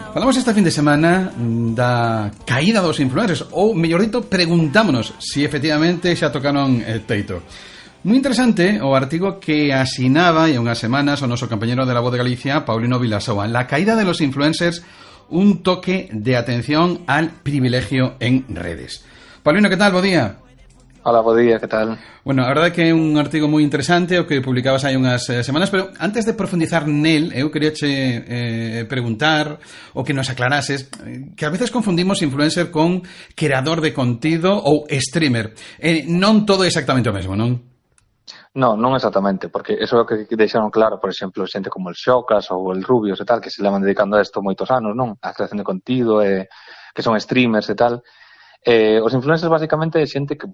Falamos esta fin de semana da caída dos influencers, ou, mellor dito, preguntámonos se efectivamente xa tocaron teito. Moi interesante o artigo que asinaba hai unhas semanas o noso compañero de La Voz de Galicia, Paulino Vilasoa. La caída de los influencers, un toque de atención al privilegio en redes. Paulino, que tal? Bo día. Hola, bo día, que tal? Bueno, a verdade que é un artigo moi interesante o que publicabas hai unhas semanas, pero antes de profundizar nel, eu quería preguntar o que nos aclarases que a veces confundimos influencer con creador de contido ou streamer. Non todo é exactamente o mesmo, non? Non exactamente, porque eso é o que deixaron claro, por exemplo, xente como el Xocas ou el Rubios e tal, que se levan dedicando a isto moitos anos, non? A creación de contido, que son streamers e tal. Os influencers basicamente é xente que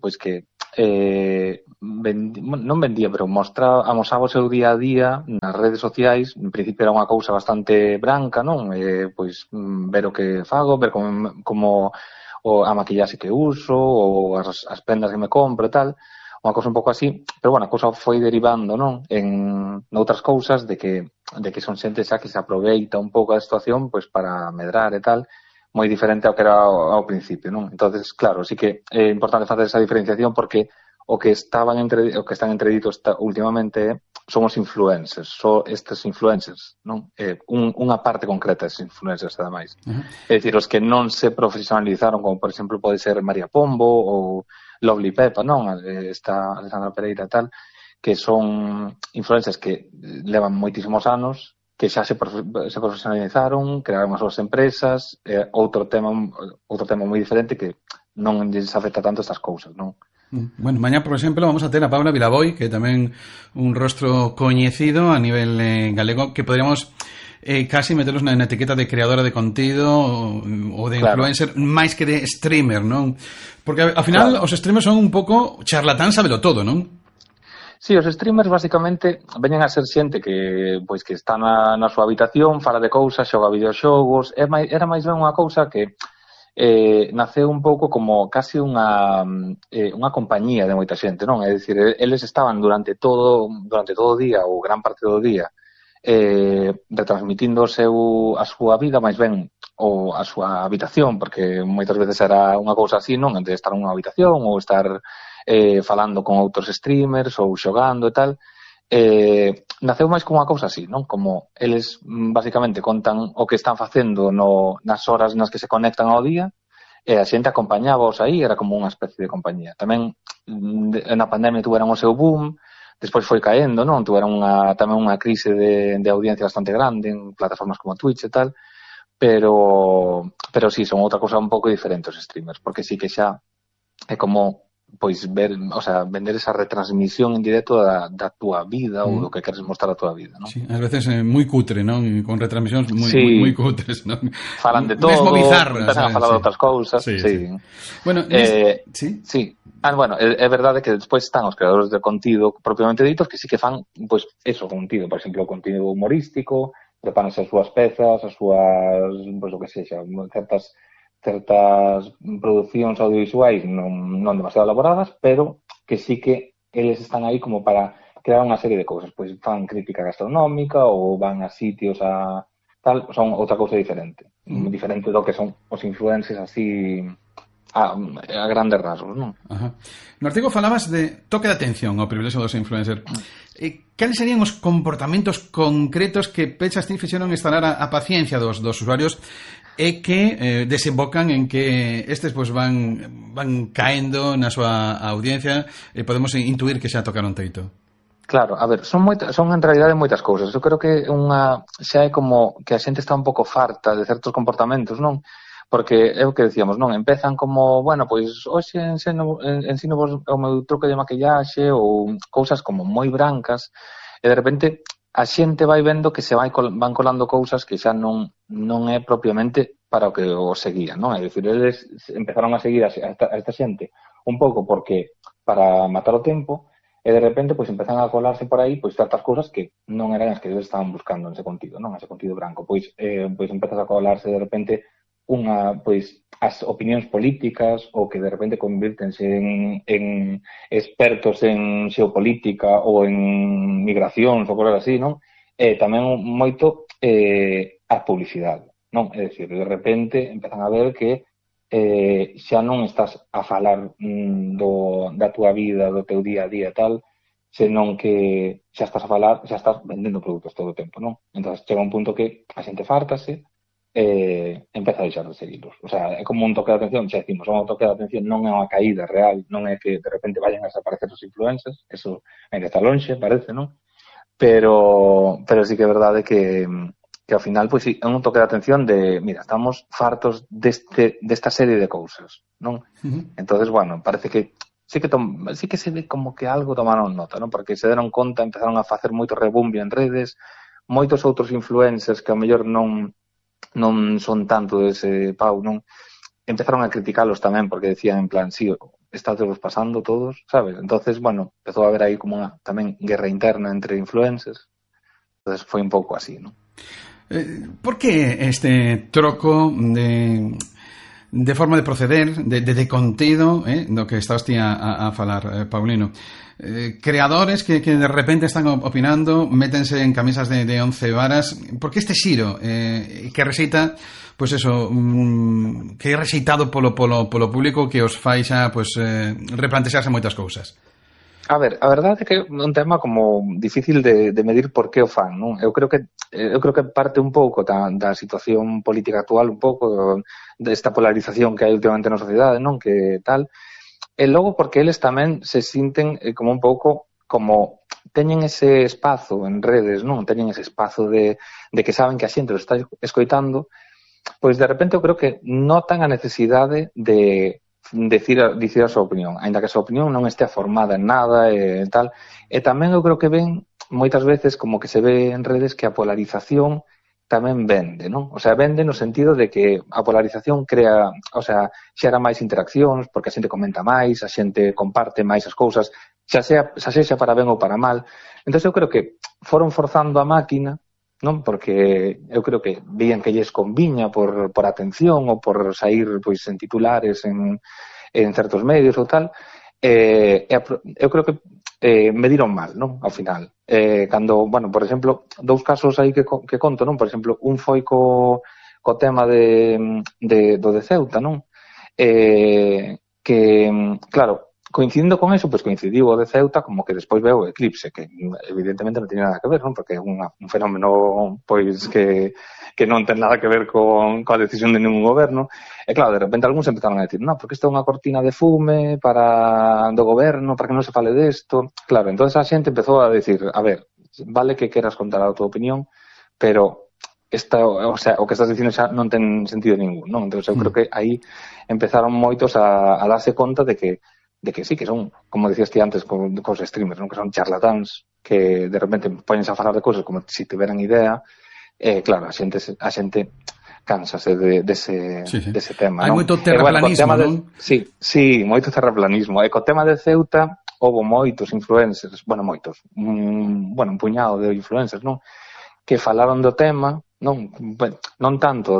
non vendía, pero amosaba o seu día a día nas redes sociais. En principio era unha cousa bastante branca, non? Ver o que fago, ver como a maquillaxe que uso ou as prendas que me compro e tal, unha cousa un pouco así, pero bueno, a cousa foi derivando, non? En outras cousas de que son xente xa que se aproveita un pouco a situación pois para medrar e tal, moi diferente ao que era ao principio, non? Entonces, claro, sí que é importante facer esa diferenciación porque o que están entreditos últimamente son os influencers, son estes influencers, non? Unha parte concreta desses influencers, ademais. É dicir, os que non se profesionalizaron, como por exemplo pode ser María Pombo ou Lovely Pepa, non? Esta Alexandra Pereira e tal, que son influencers que levan moitísimos anos, que xa se profesionalizaron, crearon as súas empresas, outro tema moi diferente que non lles afecta tanto estas cousas, non? Bueno, mañá, por exemplo, vamos a ter a Paula Vilaboy, que tamén un rostro coñecido a nivel galego, que podríamos casi meterlos na etiqueta de creadora de contido ou de influencer, claro, máis que de streamer, non? Porque, ao final, claro, os streamers son un pouco charlatán, sabelo todo, non? Sí, os streamers basicamente veñen a ser xente que está na súa habitación, fala de cousas, xoga videoxogos, era máis ben unha cousa que naceu un pouco como casi unha compañía de moita xente, non? É dicir, eles estaban durante todo o día ou gran parte do día retransmitindo a súa vida, máis ben ou a súa habitación, porque moitas veces era unha cousa así, non? De estar nunha habitación ou estar falando con outros streamers ou xogando e tal. Naceu máis como unha cousa así, non? Como eles basicamente contan o que están facendo nas horas nas que se conectan ao día, e a xente acompañábaos aí, era como unha especie de compañía. Tamén na pandemia tuveron o seu boom, despois foi caendo, non? Tuveron tamén unha crise de audiencia bastante grande en plataformas como Twitch e tal, pero sí, son outra cousa un pouco diferente os streamers, porque sí que xa é como vender esa retransmisión en directo da túa vida ou do que queres mostrar a túa vida, non? Sí, ás veces moi cutre, non? Con retransmisións moi cutres, non? Falan de todo, mesmo bizarras, empezan a falar de outras cousas. Sí. Bueno, sí. Bueno, é verdade que despois están os creadores de contido propiamente ditos que sí que fan, contido, por exemplo, contido humorístico, preparanse as súas pezas, as súas, o que sexa, certas producións audiovisuais non demasiado elaboradas, pero que sí que eles están aí como para crear unha serie de cousas, pois fan crítica gastronómica ou van a sitios tal, son outra cousa diferente do que son os influencers así a grandes rasgos, non? No artigo falabas de toque de atención ao privilexio dos influencers. Cales serían os comportamentos concretos que pensas ti fixeron instalar a paciencia dos usuarios e que desembocan en que estes van caendo na súa audiencia e podemos intuir que xa tocaron teito? Claro, a ver, son en realidade moitas cousas. Eu creo que xa é como que a xente está un pouco farta de certos comportamentos, non? Porque é o que decíamos, non? Empezan como, hoxe ensino vos o meu truque de maquillaxe ou cousas como moi brancas e de repente a xente vai vendo que se van colando cousas que xa non é propiamente para o que o seguían, non? É dicir, eles empezaron a seguir a esta xente un pouco porque para matar o tempo e de repente empezan a colarse por aí certas cousas que non eran as que eles estaban buscando nese contido, non? Ese contido branco. Empezas a colarse de repente as opinións políticas ou que de repente convírtense en expertos en xeopolítica ou en migracións ou cosas así, non? Tamén moito a publicidade. non? É dicir, de repente empezan a ver que xa non estás a falar da túa vida, do teu día a día e tal, senón que xa estás a falar, xa estás vendendo produtos todo o tempo, non? Entón chega un punto que a xente fártase, empeza a deixar de seguirlos. O sea, é como un toque de atención, xa decimos, un toque de atención non é unha caída real, non é que de repente vayan a desaparecer os influencers, eso ainda está lonxe, parece, non? Pero sí que é verdade que ao final, pois sí, é un toque de atención de, mira, estamos fartos desta serie de cousas, non? Entonces, bueno, parece que sí que se ve como que algo tomaron nota, non? Porque se deron conta, empezaron a facer moito rebumbio en redes, moitos outros influencers que ao mellor non son tanto dese pau, non? Empezaron a criticalos tamén, porque decían en plan, sí, estádeos pasando todos, sabes? Entonces, bueno, empezou a haber aí como unha tamén guerra interna entre influencers. Entonces foi un pouco así, non? Por que este troco de forma de proceder, de contido, do que estabas ti a falar, Paulino? Creadores que de repente están opinando, métense en camisas de 11 varas. Por que este xiro que rexeita, pois eso, que é rexeitado polo público, que os fai xa pois replantexarse moitas cousas? A ver, a verdade é que é un tema como difícil de medir por que o fan, non? Eu creo que parte un pouco da situación política actual, un pouco desta polarización que hai últimamente na sociedade, non? Que tal. E logo porque eles tamén se sinten como un pouco como teñen ese espazo en redes, non? Teñen ese espazo de que saben que a xente lo está escoitando, pois de repente eu creo que notan a necesidade de dicir a súa opinión, aínda que a súa opinión non estea formada en nada e tal. E tamén eu creo que ven moitas veces como que se ve en redes que a polarización tamén vende, non? O sea, vende no sentido de que a polarización crea, o sea, xera máis interaccións, porque a xente comenta máis, a xente comparte máis as cousas, xa sexa para ben ou para mal. Entón eu creo que foron forzando a máquina, non? Porque eu creo que vían que lles conviña por atención ou por sair pois en titulares en certos medios ou tal, eu creo que mediron mal, non? Ao final. Cando, bueno, por exemplo, dous casos aí que conto, non? Por exemplo, un foi co tema do de Ceuta, non? Que, claro, coincidindo con eso, pois coincidiu o de Ceuta como que despois veo o eclipse, que evidentemente non tiña nada que ver, non? Porque é un fenómeno pois que non ten nada que ver coa decisión de ningún goberno. E claro, de repente algúns empezaron a decir, non, porque isto é unha cortina de fume do goberno, para que non se fale desto. Claro, entonces a xente empezou a decir, a ver, vale que queras contar a tua opinión, pero o sea, o que estás dicindo xa non ten sentido ningún, non? Entón eu creo que aí empezaron moitos a darse conta de que sí, que son, como decías ti antes cos streamers, non? Que son charlatáns que de repente poñense a falar de cousas como se tiveran idea. Claro, a xente cánsase dese tema, hai non? moito terraplanismo, non? Sí, moito terraplanismo. E co tema de Ceuta houve moitos influencers, un puñado de influencers, non? Que falaron do tema, non tanto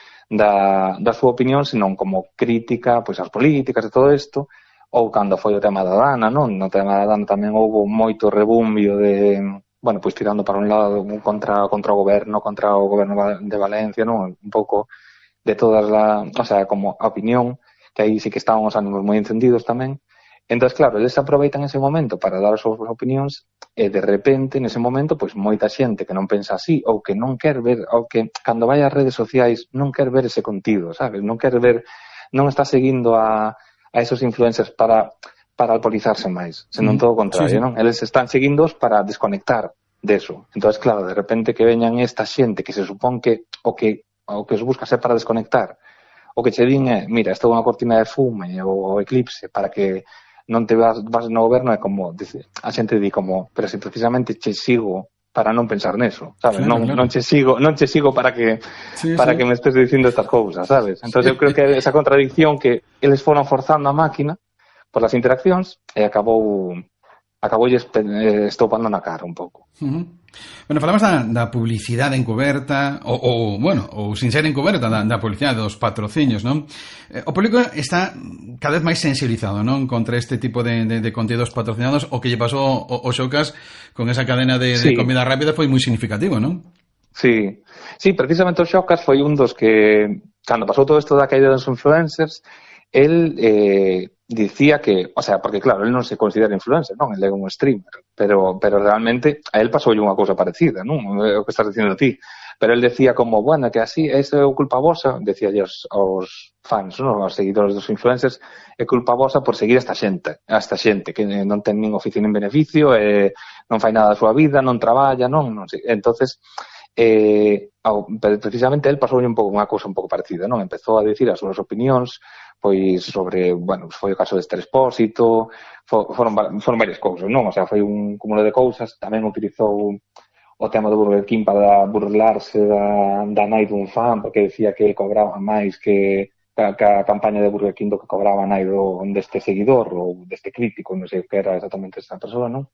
da súa opinión, senón como crítica pois ás políticas e todo isto. Ou cando foi o tema da Dana, non? No tema da Dana tamén houve moito rebumbio pois tirando para un lado contra o goberno de Valencia, non? Un pouco de todas o sea, como a opinión, que aí sí que estaban os ánimos moi encendidos tamén. Entón, claro, eles aproveitan ese momento para dar as súas opinións e de repente, nese momento, pois moita xente que non pensa así ou que non quer ver, ou que cando vai ás redes sociais non quer ver ese contido, sabes? Non quer ver, non está seguindo a esos influencers para alcoholizarse máis, senón todo o contrario, non? Eles están seguindos para desconectar deso. Entón, claro, de repente que veñan esta xente que se supón que o que os busca ser para desconectar, o que che din é, mira, isto é unha cortina de fume ou eclipse para que non te vas no goberno, é como, a xente di como, pero se precisamente che sigo para non pensar neso, sabes? Claro, non che sigo para que me estés dicindo estas cousas, sabes? Entonces eu creo que esa contradicción que eles foron forzando a máquina por as interaccións e acaboulle estopando na cara un pouco. Bueno, falamos da publicidade encoberta ou sin ser encoberta da publicidade, dos patrocinios, non? O público está cada vez máis sensibilizado, non? Contra este tipo de contidos patrocinados. O que lle pasou ao Xocas con esa cadena de comida rápida foi moi significativo, non? Sí, sí, precisamente o Xocas foi un dos que, cando pasou todo isto da caída dos influencers, el dicía que, o sea, porque claro, el non se considera influencer, non? El é un streamer, pero realmente a él pasoulle unha cousa parecida, non? É o que estás dicindo ti. Pero el decía como, bueno, que así, isto é culpa vosa, decía aos fans, non? Aos seguidores dos influencers, é culpa vosa por seguir a esta xente que non ten nin oficio nin beneficio, non fai nada da súa vida, non traballa, non sei. Entonces, precisamente el pasoulle un pouco unha cousa un pouco parecida, non? Empezou a dicir as súas opinións pois sobre, bueno, foi o caso de Esther Expósito, foron varias cousas, non? O sea, foi un cúmulo de cousas, tamén utilizou o tema do Burger King para burlarse da nai dun fan, porque decía que cobraba máis que a campaña de Burger King do que cobraba a nai deste seguidor ou deste crítico, non sei o que era exactamente esa persoa, non?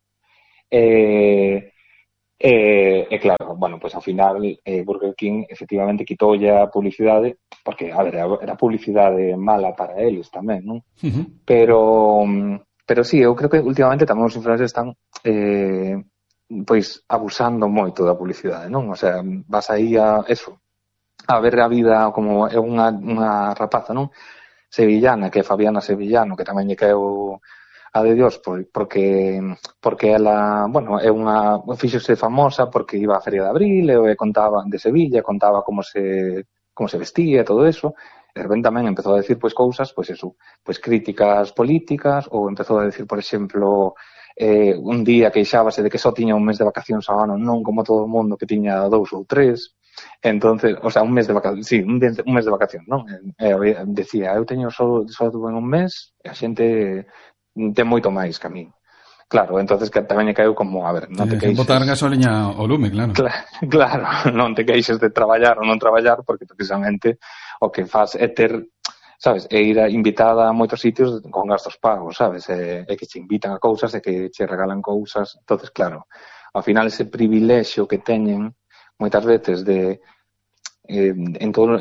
Claro, bueno, pues ao final Burger King efectivamente quitoulle a publicidade porque, a ver, era publicidade mala para eles tamén, non? Uh-huh. Pero sí, eu creo que últimamente tamén os influencers están pois abusando moito da publicidade, non? O sea, vas aí a ver a vida como é unha rapaza, non? Sevillana, que é Fabiana Sevillano, que tamén lle caeu a de Dios, porque ela, bueno, é fíxose famosa porque iba á Feria de Abril e contaba de Sevilla, contaba como se vestía e todo eso, e de repente tamén empezou a decir pois cousas, pois eso, pois críticas políticas, ou empezou a decir, por exemplo, un día queixábase de que só tiña un mes de vacacións ao ano, non como todo o mundo que tiña 2 ou 3. Entonces, o sea, un mes de vacacións, sí, un mes de vacacións, non? Decía, eu teño só en un mes, e a xente ten moito máis que a mí. Claro, entonces que tamén lle caeu como, a ver, non te queixes... Botar gasoliña ao lume, claro. Claro, non te queixes de traballar ou non traballar, porque precisamente o que faz é ter, sabes, é ir invitada a moitos sitios con gastos pagos, sabes, é que che invitan a cousas e que che regalan cousas. Entonces, claro, ao final ese privilexio que teñen moitas veces de en todo